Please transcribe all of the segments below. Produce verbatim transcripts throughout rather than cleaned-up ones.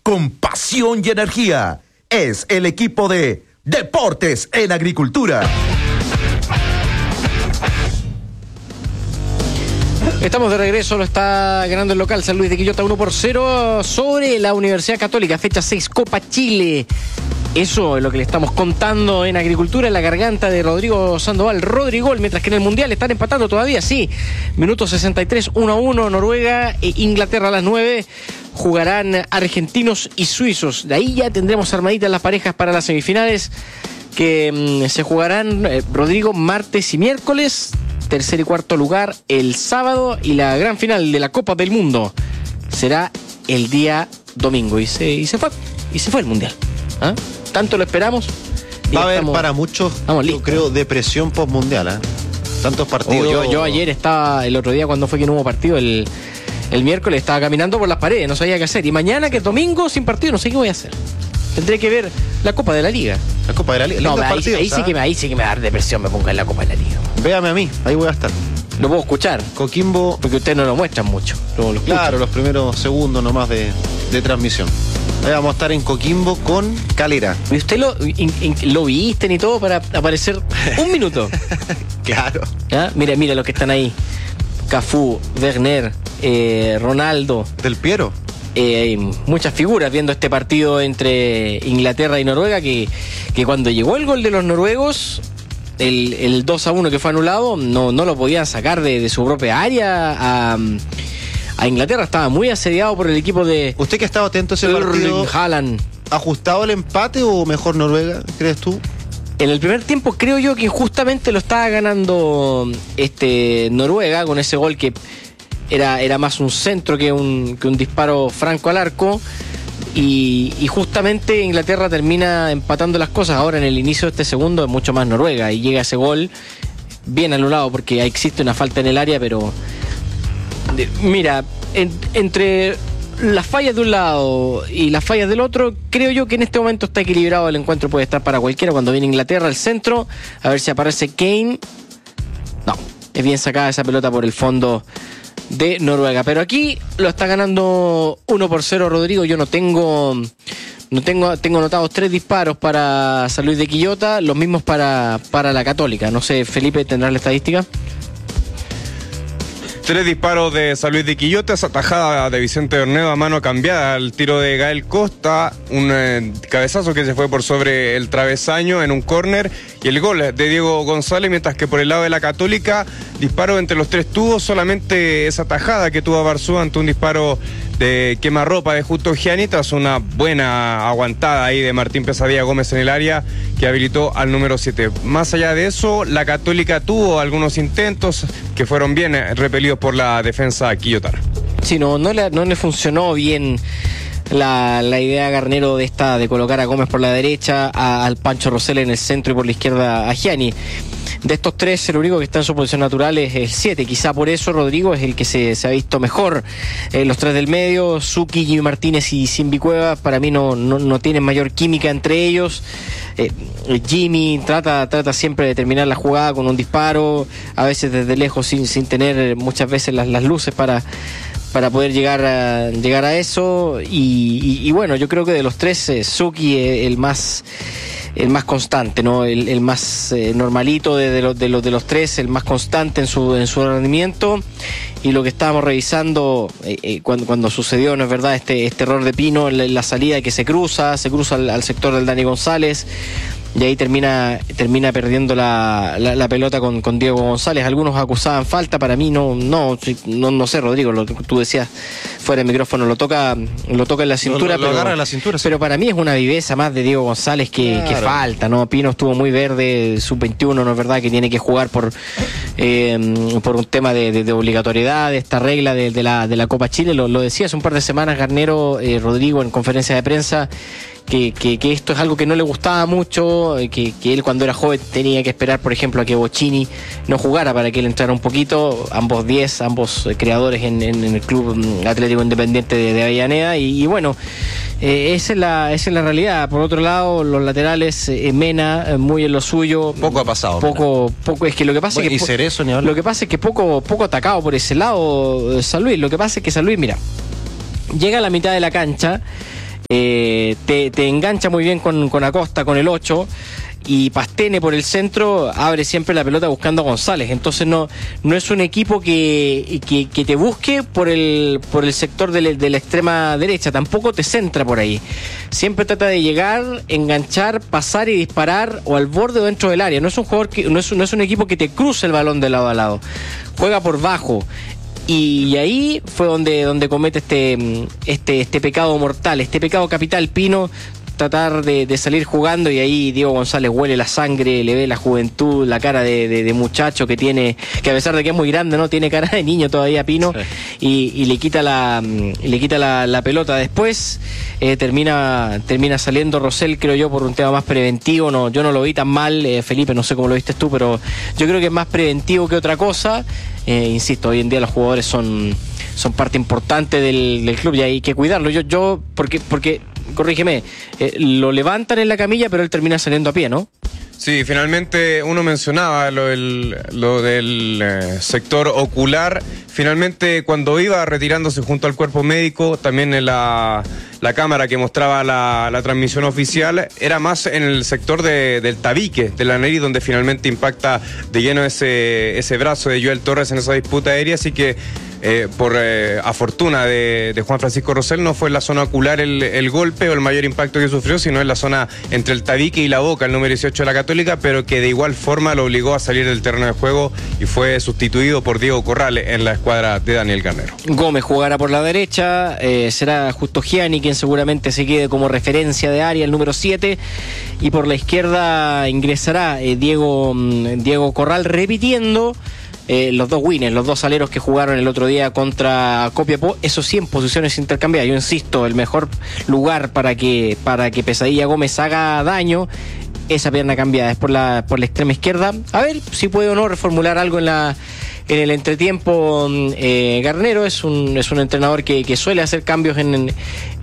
con pasión y energía. Es el equipo de Deportes en Agricultura. Estamos de regreso, lo está ganando el local San Luis de Quillota uno por cero sobre la Universidad Católica, fecha seis, Copa Chile. Eso es lo que le estamos contando en Agricultura, en la garganta de Rodrigo Sandoval. Rodrigol, mientras que en el Mundial están empatando todavía, sí. Minuto sesenta y tres, uno a uno, Noruega e Inglaterra a las nueve. Jugarán argentinos y suizos. De ahí ya tendremos armaditas las parejas para las semifinales que mmm, se jugarán, eh, Rodrigo, martes y miércoles. Tercer y cuarto lugar el sábado, y la gran final de la Copa del Mundo será el día domingo. Y se, y se fue, y se fue el Mundial. ¿Ah? Tanto lo esperamos. Va a haber estamos, para muchos, yo creo, depresión postmundial, ¿eh? Tantos partidos. Oh, yo, yo ayer estaba, el otro día cuando fue que no hubo partido, el, el miércoles estaba caminando por las paredes, no sabía qué hacer. Y mañana, que es domingo, sin partido, no sé qué voy a hacer. Tendré que ver la Copa de la Liga. La Copa de la Liga. No, ahí, partidos, ahí, sí que me, ahí sí que me va a dar depresión, me ponga en la Copa de la Liga. Véame a mí, ahí voy a estar. Lo puedo escuchar. Coquimbo. Porque ustedes no lo muestran mucho. Lo, lo claro, los primeros segundos nomás de, de transmisión. Ahí vamos a estar en Coquimbo con Calera. ¿Y usted lo, in, in, lo visten y todo para aparecer un minuto? Claro. ¿Ah? Mira, mira los que están ahí. Cafú, Werner, eh, Ronaldo. Del Piero. Eh, hay muchas figuras viendo este partido entre Inglaterra y Noruega, que, que cuando llegó el gol de los noruegos, el, el dos a uno que fue anulado, no, no lo podían sacar de, de su propia área a, a Inglaterra. Estaba muy asediado por el equipo de... ¿Usted que ha estado atento a ese partido? Haaland. ¿Ajustado el empate o mejor Noruega, crees tú? En el primer tiempo creo yo que injustamente lo estaba ganando este Noruega con ese gol que era, era más un centro que un, que un disparo franco al arco, y, y justamente Inglaterra termina empatando las cosas. Ahora en el inicio de este segundo es mucho más Noruega y llega ese gol bien anulado porque existe una falta en el área, pero de, mira, en, entre las fallas de un lado y las fallas del otro, creo yo que en este momento está equilibrado el encuentro, puede estar para cualquiera. Cuando viene Inglaterra al centro, a ver si aparece Kane. No, es bien sacada esa pelota por el fondo de Noruega, pero aquí lo está ganando uno por cero Rodrigo. Yo no tengo no tengo tengo anotados tres disparos para San Luis de Quillota, los mismos para, para la Católica. No sé, Felipe, ¿tendrás la estadística? Tres disparos de San Luis de Quillota, esa tajada de Vicente Ornedo a mano cambiada, el tiro de Gael Costa, un eh, cabezazo que se fue por sobre el travesaño en un córner, y el gol de Diego González, mientras que por el lado de la Católica, disparo entre los tres tubos, solamente esa tajada que tuvo Barzúa ante un disparo de quemarropa de Justo Gianni, tras una buena aguantada ahí de Martín Pesadilla Gómez en el área, que habilitó al número siete. Más allá de eso, la Católica tuvo algunos intentos que fueron bien repelidos por la defensa quillotana. Sí, no, no, le, no le funcionó bien la, la idea Garnero de esta de colocar a Gómez por la derecha, a, al Pancho Rosell en el centro y por la izquierda a Gianni. De estos tres, el único que está en su posición natural es el siete. Quizá por eso Rodrigo es el que se, se ha visto mejor. Eh, los tres del medio, Suki, Jimmy Martínez y Simbi Cuevas, para mí no, no, no tienen mayor química entre ellos. Eh, Jimmy trata, trata siempre de terminar la jugada con un disparo, a veces desde lejos sin, sin tener muchas veces las, las luces para... para poder llegar a, llegar a eso, y, y, y bueno, yo creo que de los tres, eh, Suki es el más el más constante, ¿no? El, el más eh, normalito de, de, los, de, los, de los tres, el más constante en su, en su rendimiento. Y lo que estábamos revisando eh, eh, cuando, cuando sucedió, ¿no es verdad?, este, este error de Pino en la, en la salida, que se cruza, se cruza al, al sector del Dani González, y ahí termina termina perdiendo la, la, la pelota con, con Diego González. Algunos acusaban falta, para mí no, no, no, no sé, Rodrigo, lo, tú decías fuera del micrófono, lo toca, lo toca en la cintura, lo, lo, lo pero, la cintura, sí. Pero para mí es una viveza más de Diego González que, claro, que falta, ¿no? Pino estuvo muy verde, sub veintiuno, ¿no es verdad?, que tiene que jugar por eh, por un tema de, de, de obligatoriedad de esta regla de, de, la, de la Copa Chile. Lo, lo decía hace un par de semanas Garnero, eh, Rodrigo, en conferencia de prensa, Que, que, que esto es algo que no le gustaba mucho, que, que él cuando era joven tenía que esperar, por ejemplo, a que Bocchini no jugara para que él entrara un poquito. Ambos diez, ambos creadores en, en, en el Club Atlético Independiente de, de Avellaneda, y, y bueno, eh, esa, es la, esa es la realidad. Por otro lado, los laterales, eh, Mena, eh, muy en lo suyo. Poco ha pasado. Poco, poco, es que lo que pasa bueno, es que... Y Cerezo, ni hablar. Lo que pasa es que poco, poco atacado por ese lado, San Luis. Lo que pasa es que San Luis, mira, llega a la mitad de la cancha, eh, te, te engancha muy bien con, con Acosta, con el ocho, y Pastene por el centro abre siempre la pelota buscando a González. Entonces no, no es un equipo que, que, que te busque por el, por el sector de la, de la extrema derecha, tampoco te centra por ahí. Siempre trata de llegar, enganchar, pasar y disparar o al borde o dentro del área. No es un jugador que, no es, no es un equipo que te cruce el balón de lado a lado. Juega por bajo. Y ahí fue donde, donde comete este, este, este pecado mortal, este pecado capital, Pino, tratar de, de salir jugando, y ahí Diego González huele la sangre, le ve la juventud, la cara de, de, de muchacho que tiene, que a pesar de que es muy grande, no tiene cara de niño todavía, Pino, sí. y, y le quita la y le quita la, la pelota. Después eh, termina termina saliendo Rosell, creo yo, por un tema más preventivo. No, yo no lo vi tan mal, eh, Felipe, no sé cómo lo viste tú, pero yo creo que es más preventivo que otra cosa. Eh, insisto, hoy en día los jugadores son, son parte importante del, del club y hay que cuidarlo. Yo, yo porque, porque corrígeme, eh, lo levantan en la camilla, pero él termina saliendo a pie, ¿no? Sí, finalmente uno mencionaba lo del, lo del eh, sector ocular. Finalmente, cuando iba retirándose junto al cuerpo médico, también en la, la cámara que mostraba la, la transmisión oficial, era más en el sector de, del tabique, de la nariz, donde finalmente impacta de lleno ese, ese brazo de Joel Torres en esa disputa aérea. Así que, eh, por eh, a fortuna de, de Juan Francisco Rosell, no fue en la zona ocular el, el golpe o el mayor impacto que sufrió, sino en la zona entre el tabique y la boca, el número dieciocho de la Católica, pero que de igual forma lo obligó a salir del terreno de juego y fue sustituido por Diego Corral en la escuadra de Daniel Garnero. Gómez jugará por la derecha, eh, será Justo Gianni quien seguramente se quede como referencia de área, el número siete, y por la izquierda ingresará eh, Diego, Diego Corral, repitiendo Eh, los dos winners, los dos aleros que jugaron el otro día contra Copiapó, eso sí, en posiciones intercambiadas. Yo insisto, el mejor lugar para que, para que Pesadilla Gómez haga daño, esa pierna cambiada, es por la, por la extrema izquierda. A ver si puede o no reformular algo en la en el entretiempo. eh, Garnero es un, es un entrenador que, que suele hacer cambios en, en,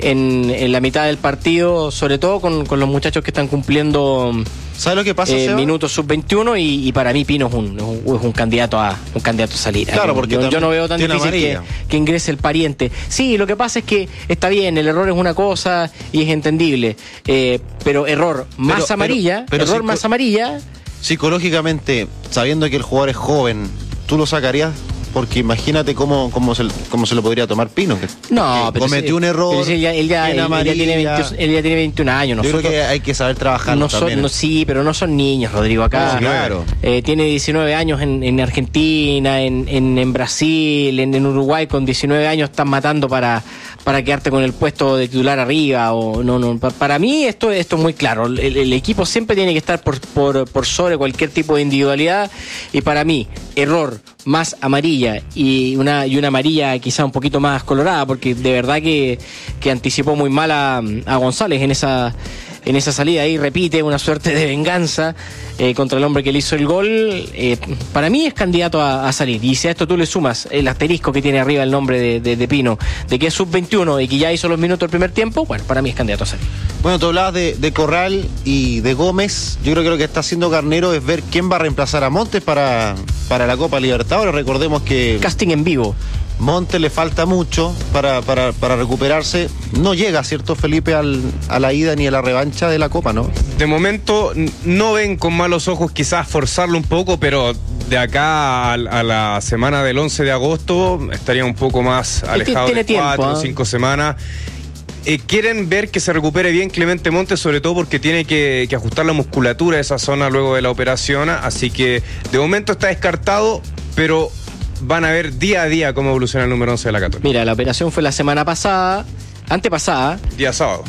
en la mitad del partido, sobre todo con, con los muchachos que están cumpliendo ¿Sabes lo que pasa, eh, Seba? minutos sub veintiuno, y, y para mí Pino es un, es un candidato a un candidato a salir. Claro, porque yo, yo no veo tan tiene difícil que, que ingrese el pariente. Sí, lo que pasa es que está bien, el error es una cosa y es entendible, eh, pero error más Pero- amarilla, pero- pero error si- más amarilla. Psicológicamente, sabiendo que el jugador es joven, ¿tú lo sacarías? Porque imagínate cómo, cómo, se, cómo se lo podría tomar Pino. que- No, que pero cometió sí, un error. pero sí, él ya, él ya- tiene él ya tiene amarilla. veinte, él ya tiene veintiún años. Yo Nosotros, creo que hay que saber trabajar no son, también. no, sí, pero no son niños, Rodrigo. Acá No, claro. eh, tiene diecinueve años en, en Argentina, en, en, en Brasil, en, en Uruguay. Con diecinueve años están matando para, para quedarte con el puesto de titular arriba. O no, no. Pa- Para mí esto, esto es muy claro. El, el equipo siempre tiene que estar por, por, por sobre cualquier tipo de individualidad. Y para mí, error más amarilla y una, y una amarilla quizá un poquito más colorada, porque de verdad que, que anticipó muy mal a, a González en esa, en esa salida. Ahí repite una suerte de venganza eh, contra el hombre que le hizo el gol. Eh, para mí es candidato a, a salir. Y si a esto tú le sumas el asterisco que tiene arriba el nombre de, de, de Pino, de que es sub veintiuno y que ya hizo los minutos del primer tiempo, bueno, para mí es candidato a salir. Bueno, tú hablabas de, de Corral y de Gómez. Yo creo que lo que está haciendo Garnero es ver quién va a reemplazar a Montes para, para la Copa Libertadores. Recordemos que Casting en vivo. Montes le falta mucho para, para, para recuperarse. No llega, ¿cierto, Felipe, al, a la ida ni a la revancha de la Copa, ¿no? De momento n- no ven con malos ojos quizás forzarlo un poco, pero de acá a, a la semana del once de agosto estaría un poco más alejado tiene de tiempo, cuatro o ¿eh? cinco semanas. Eh, quieren ver que se recupere bien Clemente Montes, sobre todo porque tiene que, que ajustar la musculatura de esa zona luego de la operación, así que de momento está descartado, pero van a ver día a día cómo evoluciona el número once de la Católica. Mira, la operación fue la semana pasada, antepasada. Día sábado,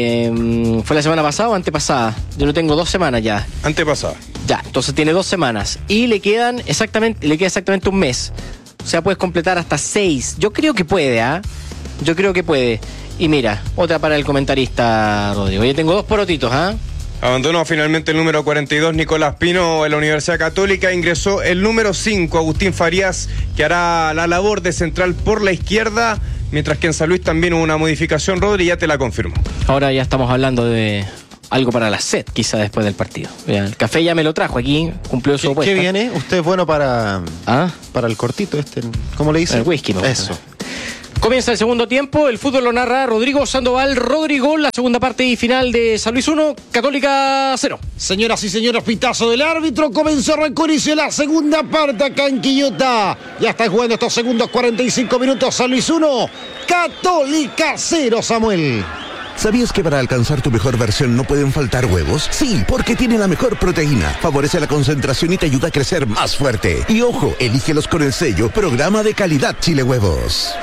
Eh, ¿Fue la semana pasada o antepasada? Yo no tengo dos semanas ya. antepasada. Ya, entonces tiene dos semanas. Y le quedan exactamente, le queda exactamente un mes. O sea, puedes completar hasta seis. Yo creo que puede, ¿ah? Yo creo que puede. Y mira, otra para el comentarista, Rodrigo. Yo tengo dos porotitos, ¿ah? Abandonó finalmente el número cuarenta y dos Nicolás Pino en la Universidad Católica. Ingresó el número cinco Agustín Farías, que hará la labor de central por la izquierda. Mientras que en San Luis también hubo una modificación, Rodri, ya te la confirmo. Ahora ya estamos hablando de algo para la sed, quizá después del partido. Mira, el café ya me lo trajo aquí, cumplió su ¿Qué, apuesta. qué viene? Usted es bueno para, ¿Ah? para el cortito este. ¿Cómo le dicen? El whisky, me gusta. Eso. Comienza el segundo tiempo, el fútbol lo narra Rodrigo Sandoval. Rodrigo, la segunda parte y final de San Luis uno, Católica cero. Señoras y señores, pitazo del árbitro, comenzó, arrancó, inicio la segunda parte acá en Quillota. Ya está jugando estos segundos cuarenta y cinco minutos, San Luis uno, Católica cero, Samuel. ¿Sabías que para alcanzar tu mejor versión no pueden faltar huevos? Sí, porque tiene la mejor proteína, favorece la concentración y te ayuda a crecer más fuerte. Y ojo, elígelos con el sello Programa de Calidad Chile Huevos.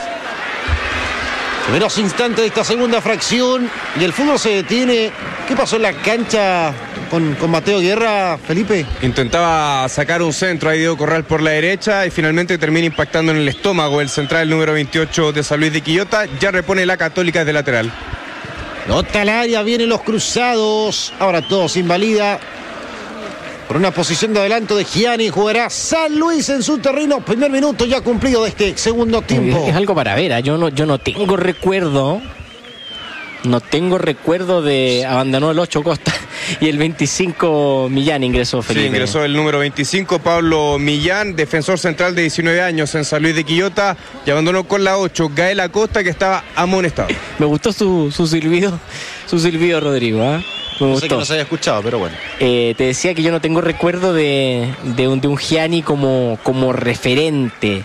Primeros instantes de esta segunda fracción y el fútbol se detiene. ¿Qué pasó en la cancha con, con Mateo Guerra, Felipe? Intentaba sacar un centro ahí Diego Corral por la derecha y finalmente termina impactando en el estómago el central número veintiocho de San Luis de Quillota. Ya repone la Católica de lateral. Nota al área, vienen los cruzados. Ahora todo se invalida. Por una posición de adelanto de Gianni, jugará San Luis en su terreno. Primer minuto ya cumplido de este segundo tiempo. Es algo para ver, ¿eh? yo no, yo no tengo recuerdo. No tengo recuerdo de abandonó el ocho Costa y el veinticinco Millán ingresó, Felipe. Sí, ingresó el número veinticinco, Pablo Millán, defensor central de diecinueve años en San Luis de Quillota, y abandonó con la ocho Gael Acosta, que estaba amonestado. Me gustó su, su silbido, su silbido, Rodrigo, ¿eh? No sé que no se haya escuchado, pero bueno. Eh, te decía que yo no tengo recuerdo de, de, un, de un Gianni como, como referente,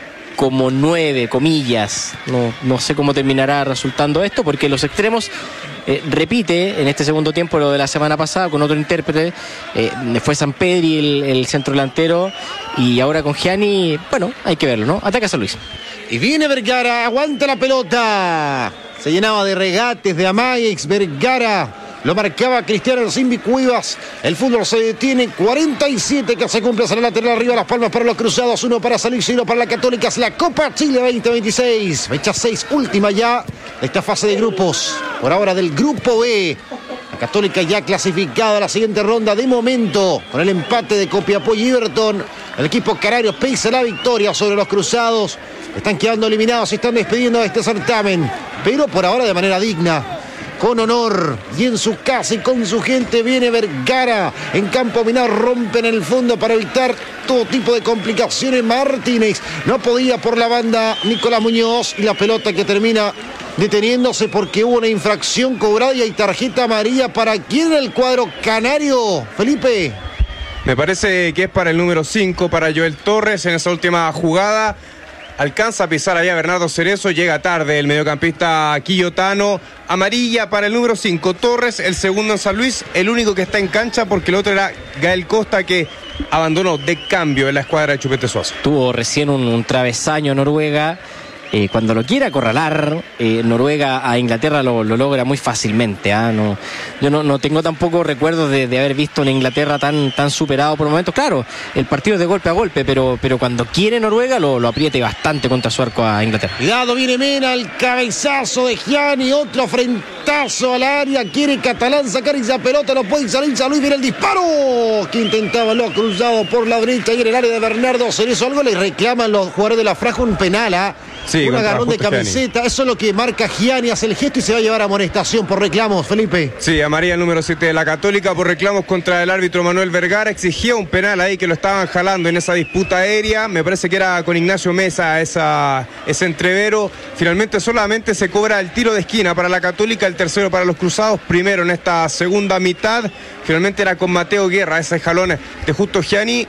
como nueve, comillas. No, no sé cómo terminará resultando esto, porque los extremos eh, repite en este segundo tiempo lo de la semana pasada con otro intérprete. Eh, fue Sampedri el, el centro delantero, y ahora con Gianni, bueno, hay que verlo, ¿no? Ataca a San Luis. Y viene Vergara, aguanta la pelota. Se llenaba de regates, de amagues, Vergara. Lo marcaba Cristiano Simbi Cuevas. El fútbol se detiene. cuarenta y siete que se cumple hacia la lateral arriba. Las palmas para los cruzados. Uno para San Luis y uno para la Católica. Es la Copa Chile veinte veintiséis. Fecha seis, última ya de esta fase de grupos. Por ahora del grupo B. La Católica ya clasificada a la siguiente ronda. De momento, con el empate de Copiapó y Everton, el equipo canario pisa la victoria sobre los cruzados. Están quedando eliminados y están despidiendo de este certamen. Pero por ahora de manera digna, con honor, y en su casa y con su gente viene Vergara. En campo minado rompen el fondo para evitar todo tipo de complicaciones. Martínez no podía por la banda Nicolás Muñoz, y la pelota que termina deteniéndose porque hubo una infracción cobrada y hay tarjeta amarilla. ¿Para quién en el cuadro canario, Felipe? Me parece que es para el número cinco, para Joel Torres en esa última jugada. Alcanza a pisar allá Bernardo Cerezo, llega tarde el mediocampista quillotano. Amarilla para el número cinco, Torres, el segundo en San Luis, el único que está en cancha porque el otro era Gael Costa, que abandonó de cambio en la escuadra de Chupete Suazo. Tuvo recién un, un travesaño Noruega. Eh, cuando lo quiere acorralar, eh, Noruega a Inglaterra lo, lo logra muy fácilmente. ¿eh? No, yo no, no tengo tampoco recuerdos de, de haber visto una Inglaterra tan, tan superado por momentos. Claro, el partido es de golpe a golpe, pero, pero cuando quiere Noruega lo, lo apriete bastante contra su arco a Inglaterra. Cuidado, viene Mena, el cabezazo de Gianni, otro frentazo al área. Quiere Catalán sacar esa pelota, no puede salir San Luis, viene el disparo que intentaba lo cruzado por la derecha y en el área de Bernardo Cerezo. Algo le reclaman los jugadores de la Franja, un penal, ¿ah? ¿eh? Sí, un agarrón de camiseta, Gianni. Eso es lo que marca Gianni, hace el gesto y se va a llevar a amonestación por reclamos, Felipe. Sí, amarilla el número siete de la Católica por reclamos contra el árbitro Manuel Vergara. Exigía un penal ahí que lo estaban jalando en esa disputa aérea. Me parece que era con Ignacio Mesa esa, ese entrevero. Finalmente solamente se cobra el tiro de esquina para la Católica, el tercero para los cruzados, primero en esta segunda mitad. Finalmente era con Mateo Guerra, ese jalón de Justo Gianni.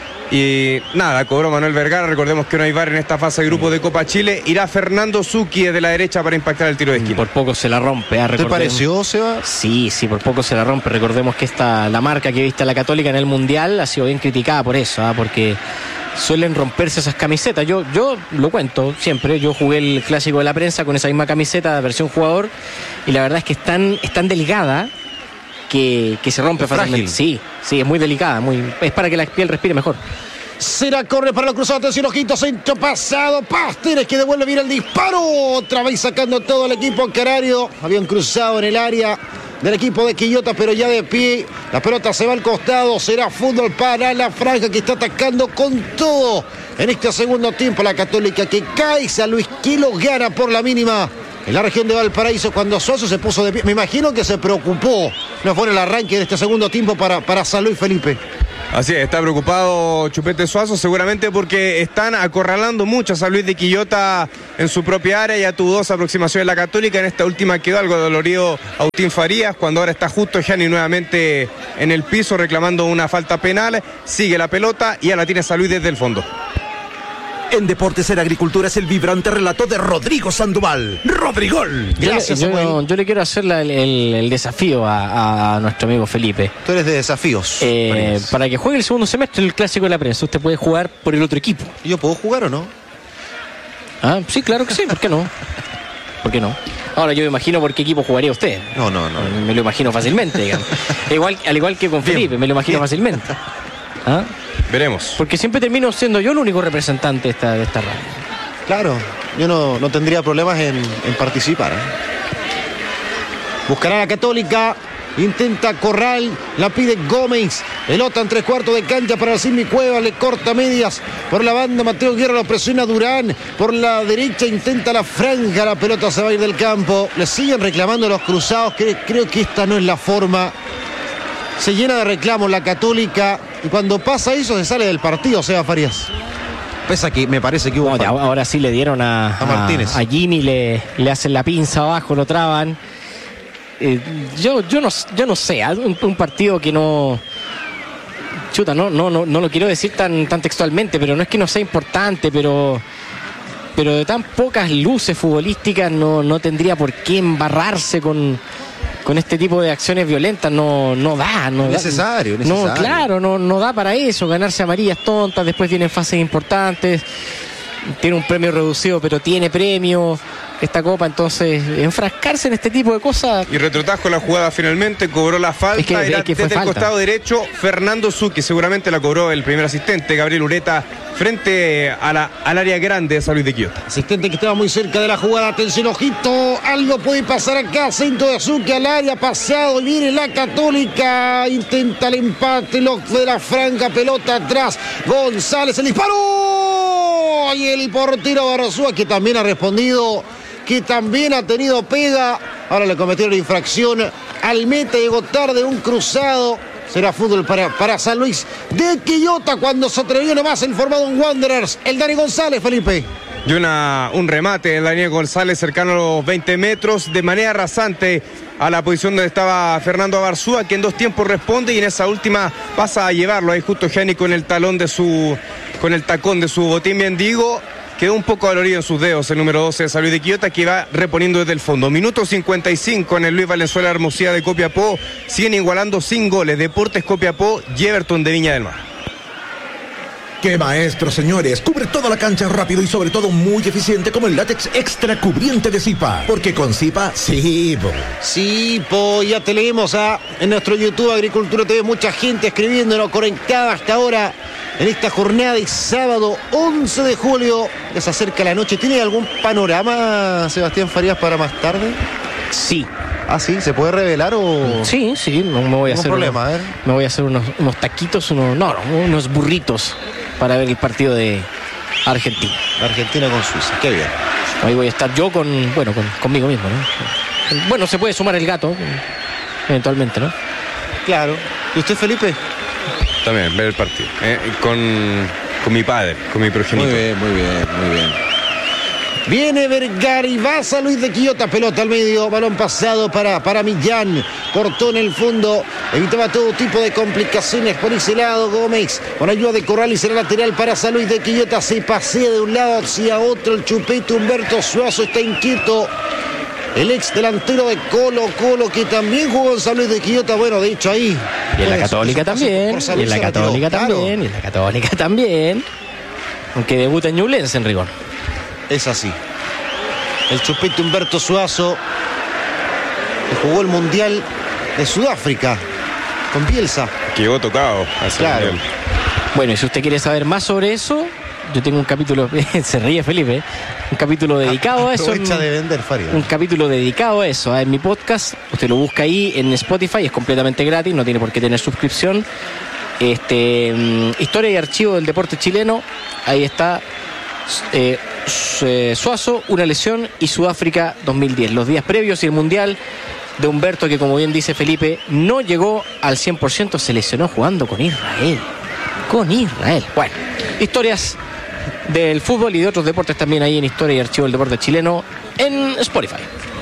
Y nada, cobró Manuel Vergara. Recordemos que no hay V A R en esta fase de grupo de Copa Chile. Irá Fernando Zucchi desde la derecha para impactar el tiro de esquina. Por poco se la rompe. ¿eh? ¿Te pareció, Seba? Sí, sí, por poco se la rompe. Recordemos que esta, la marca que viste a la Católica en el Mundial ha sido bien criticada por eso, ¿eh? Porque suelen romperse esas camisetas. Yo, yo lo cuento siempre. Yo jugué el clásico de la prensa con esa misma camiseta, versión jugador, y la verdad es que es tan, es tan delgada que, que se rompe fácilmente. Sí, sí, es muy delicada, muy, es para que la piel respire mejor. Será corre para los cruzados, atención, ojito, centro pasado, Pasteres que devuelve bien el disparo, otra vez sacando todo el equipo canario. Habían cruzado en el área del equipo de Quillota, pero ya de pie, la pelota se va al costado, será fútbol para la Franja que está atacando con todo en este segundo tiempo. La Católica que cae, San Luis que lo gana por la mínima en la región de Valparaíso cuando Suazo se puso de pie. Me imagino que se preocupó, no fue en el arranque de este segundo tiempo para, para San Luis, Felipe. Así es, está preocupado Chupete Suazo, seguramente porque están acorralando mucho a San Luis de Quillota en su propia área. Ya tuvo dos aproximaciones la Católica, en esta última quedó algo dolorido Agustín Farías, cuando ahora está justo Gianni nuevamente en el piso reclamando una falta penal. Sigue la pelota y ya la tiene San Luis desde el fondo. En Deportes en Agricultura es el vibrante relato de Rodrigo Sandoval. ¡Rodrigol! Gracias, yo, Samuel. yo, yo le quiero hacer la- el, el- el desafío a, a nuestro amigo Felipe. Tú eres de desafíos. Eh, Farías. para que juegue el segundo semestre el clásico de la prensa. Usted puede jugar por el otro equipo. ¿Yo puedo jugar o no? Ah, sí, claro que sí. ¿Por qué no? ¿Por qué no? Ahora yo me imagino por qué equipo jugaría usted. No, no, no. Me lo imagino fácilmente, digamos. igual, al igual que con Felipe, me lo imagino fácilmente. ¿Ah? Veremos. Porque siempre termino siendo yo el único representante de esta, de esta radio. Claro, yo no, no tendría problemas en, en participar. ¿eh? Buscará la Católica, intenta Corral, la pide Gómez. Pelota en tres cuartos de cancha para Simi Cueva, le corta medias. Por la banda Mateo Guerra lo presiona Durán. Por la derecha intenta la franja, la pelota se va a ir del campo. Le siguen reclamando los cruzados, que creo que esta no es la forma. Se llena de reclamos la Católica y cuando pasa eso se sale del partido, Seba Farías. Pese a que me parece que hubo No, falta. ya, ahora sí le dieron a, A Martínez. a Jimmy, le, le hacen la pinza abajo, lo traban. Eh, yo, yo, no, yo no sé, un, un partido que no... Chuta, no, no, no, no lo quiero decir tan, tan textualmente, pero no es que no sea importante, pero... Pero de tan pocas luces futbolísticas no, no tendría por qué embarrarse con... Con este tipo de acciones violentas no, no da, no da. Necesario, No, necesario. claro, no, no da para eso, ganarse amarillas tontas, después vienen fases importantes, tiene un premio reducido, pero tiene premio esta copa, entonces enfrascarse en este tipo de cosas. Y retrotrajo la jugada finalmente, cobró la falta, Es que- era es que fue desde el falta. costado derecho, Fernando Zucchi, seguramente la cobró el primer asistente, Gabriel Ureta, frente a la, al área grande de San Luis de Quillota. Asistente que estaba muy cerca de la jugada. Atención, ojito. Algo puede pasar acá. Centro de Azuque al área. Pasado. Y viene la Católica. Intenta el empate. Lo de la franca. Pelota atrás. González. El disparo. Y el portero Barzúa, que también ha respondido. Que también ha tenido pega. Ahora le cometieron infracción al meta. Llegó tarde. Un cruzado. Será fútbol para, para San Luis de Quillota cuando se atrevió nomás el formado en Wanderers. El Dani González, Felipe. Y una, un remate de Daniel González cercano a los veinte metros de manera rasante a la posición donde estaba Fernando Abarzúa, que en dos tiempos responde y en esa última pasa a llevarlo ahí justo Gianni con el talón de su, con el tacón de su botín mendigo. Quedó un poco dolorido en sus dedos el número doce de San Luis de Quillota, que va reponiendo desde el fondo. Minuto cincuenta y cinco en el Luis Valenzuela Hermosilla de Copiapó. Siguen igualando sin goles. Deportes Copiapó y Everton de Viña del Mar. ¡Qué maestro, señores! Cubre toda la cancha rápido y sobre todo muy eficiente como el látex extra cubriente de Zipa. Porque con Zipa, sí, bo. Sí, po, ya te leemos a, en nuestro YouTube Agricultura T V, mucha gente escribiéndonos, conectada hasta ahora en esta jornada de sábado once de julio. Ya se acerca la noche. ¿Tiene algún panorama, Sebastián Farías, para más tarde? Sí, Ah, sí, ¿se puede revelar o...? sí, sí, me me voy a Ningún hacer problema, unos, a ver. me voy a hacer unos, unos taquitos, unos, no, no, unos burritos para ver el partido de Argentina. Argentina con Suiza, qué bien. Ahí voy a estar yo con, bueno, con, conmigo mismo, ¿no? Bueno, se puede sumar el gato, eventualmente, ¿no? Claro. ¿Y usted, Felipe? También ver el partido. eh, con, con mi padre, con mi progenitor. Muy bien, muy bien, muy bien. Viene Vergara y va San Luis de Quillota, pelota al medio, balón pasado para, para Millán, cortó en el fondo, evitaba todo tipo de complicaciones por ese lado. Gómez con ayuda de Corral y será lateral para San Luis de Quillota, se pasea de un lado hacia otro el chupete. Humberto Suazo está inquieto, el ex delantero de Colo Colo, que también jugó en San Luis de Quillota. Bueno, de hecho ahí Y en la pues, Católica su paso también, por San y en Luis la se retiró, Católica claro. también, y en la Católica también. Aunque debuta en Ñublense en rigor. Es así. El chupete Humberto Suazo, que jugó el Mundial de Sudáfrica con Bielsa. Que llegó tocado a ese Claro. mundial. Bueno, y si usted quiere saber más sobre eso, yo tengo un capítulo, se ríe Felipe, un capítulo dedicado a eso. Aprovecha en- de vender, Faria. Un capítulo dedicado a eso, ¿eh? En mi podcast. Usted lo busca ahí en Spotify, es completamente gratis, no tiene por qué tener suscripción. Este, mm, historia y archivo del deporte chileno, ahí está. eh, Su- eh, Suazo, una lesión, y Sudáfrica dos mil diez, los días previos y el Mundial de Humberto, que como bien dice Felipe, no llegó al cien por ciento, se lesionó jugando con Israel. con Israel. Bueno, historias del fútbol y de otros deportes también ahí en Historia y Archivo del Deporte Chileno en Spotify.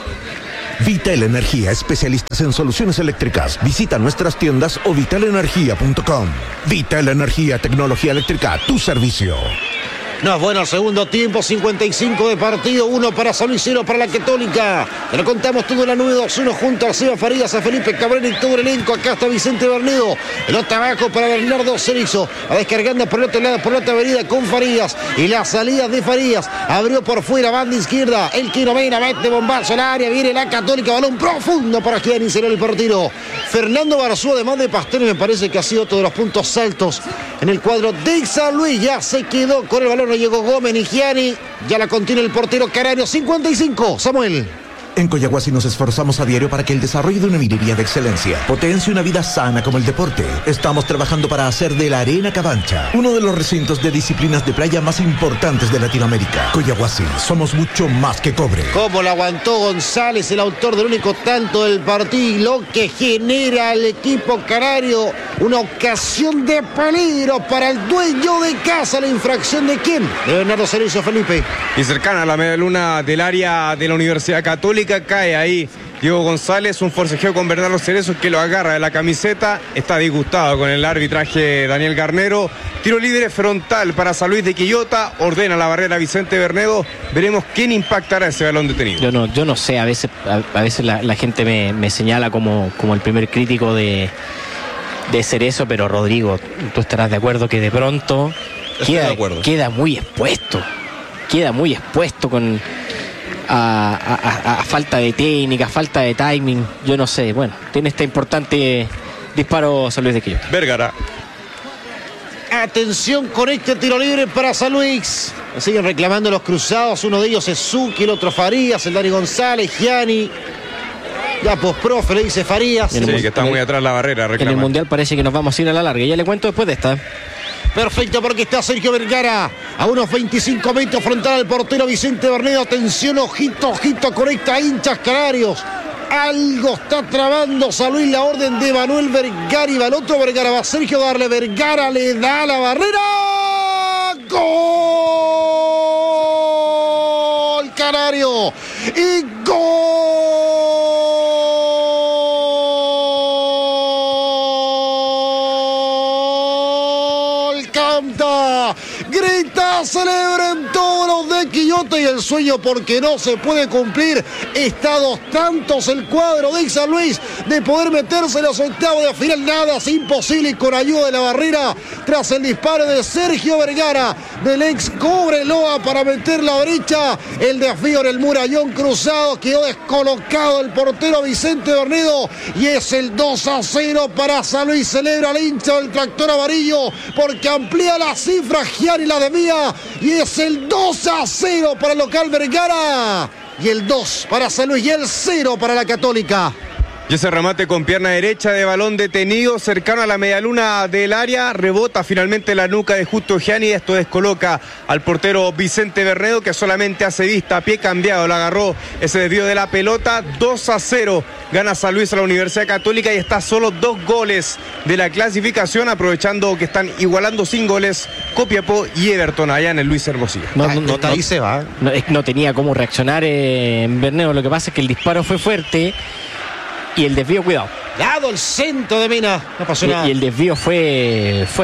Vital Energía, especialistas en soluciones eléctricas. Visita nuestras tiendas o vital energía punto com. Vital Energía, tecnología eléctrica a tu servicio. No es bueno el segundo tiempo, cincuenta y cinco de partido, uno para San Luis, cero para la Católica. Te lo contamos todo en la nube dos uno junto a Seba Farías, a Felipe Cabrera y todo el elenco. Acá está Vicente Bernedo, pelota abajo para Bernardo Cerezo, a descargando por el otro lado, por la otra avenida con Farías y la salida de Farías. Abrió por fuera, banda izquierda, el Quirovena, mete bombazo al área, viene la Católica, balón profundo para Gianni, será el partido. Fernando Barzú, además de Pastel, me parece que ha sido otro de los puntos altos en el cuadro de San Luis. Ya se quedó con el balón. No llegó Gómez ni Gianni. Ya la contiene el portero Carario. cincuenta y cinco. Samuel. En Coyahuasi nos esforzamos a diario para que el desarrollo de una minería de excelencia potencie una vida sana como el deporte. Estamos trabajando para hacer de la Arena Cabancha uno de los recintos de disciplinas de playa más importantes de Latinoamérica. Coyahuasi, somos mucho más que cobre. Cómo la aguantó González, el autor del único tanto del partido, lo que genera el equipo canario. Una ocasión de peligro para el dueño de casa. ¿La infracción de quién? De Bernardo Cerezo, Felipe. Y cercana a la media luna del área de la Universidad Católica, cae ahí Diego González, un forcejeo con Bernardo Cerezo que lo agarra de la camiseta. Está disgustado con el arbitraje Daniel Garnero. Tiro libre frontal para San Luis de Quillota. Ordena la barrera Vicente Bernedo. Veremos quién impactará ese balón detenido. Yo no, yo no sé, a veces, a, a veces la, la gente me, me señala como, como el primer crítico de, de Cerezo, pero Rodrigo, tú estarás de acuerdo que de pronto queda, de queda muy expuesto. Queda muy expuesto con... A, a, a falta de técnica, falta de timing, yo no sé. Bueno, tiene este importante disparo San Luis de Quillota. Vergara. Atención con este tiro libre para San Luis. Siguen reclamando los cruzados. Uno de ellos es Suki, el otro Farías, el Dani González, Gianni. Ya posprofe le dice Farías. Sí, que está muy atrás la barrera. Reclama. En el Mundial parece que nos vamos a ir a la larga. Ya le cuento después de esta. Perfecto, porque está Sergio Vergara a unos veinticinco metros frontal al portero Vicente Bernedo. Atención, ojito, ojito con esta hinchas canarios. Algo está trabando San Luis, la orden de Manuel Vergara. Y va el otro Vergara, va Sergio a darle. Vergara le da la barrera. ¡Gol! Canario. Y gol. Grita, celebren todos los de Quillota y el sueño porque no se puede cumplir. Está a dos tantos el cuadro de San Luis de poder meterse en los octavos de final. Nada es imposible y con ayuda de la barrera tras el disparo de Sergio Vergara del ex Cobreloa para meter la brecha. El desvío en el murallón cruzado, quedó descolocado el portero Vicente Bernedo y es el dos a cero para San Luis. Celebra el hincha del tractor amarillo porque amplía la cifra Gianni la debía y es el dos a cero para el local Vergara y el dos para San Luis y el cero para la Católica. Y ese remate con pierna derecha de balón detenido cercano a la medialuna del área, rebota finalmente la nuca de Justo Gianni. Esto descoloca al portero Vicente Bernedo, que solamente hace vista a pie cambiado, la agarró ese desvío de la pelota. Dos a cero gana San Luis a la Universidad Católica y está a solo dos goles de la clasificación, aprovechando que están igualando sin goles Copiapó y Everton allá en el Luis Hermosilla. No, no, no, no, ahí se va. No, no tenía cómo reaccionar eh, en Bernedo. Lo que pasa es que el disparo fue fuerte y el desvío, cuidado. Dado el centro de Mena, no pasó nada. Y, y el desvío fue, fue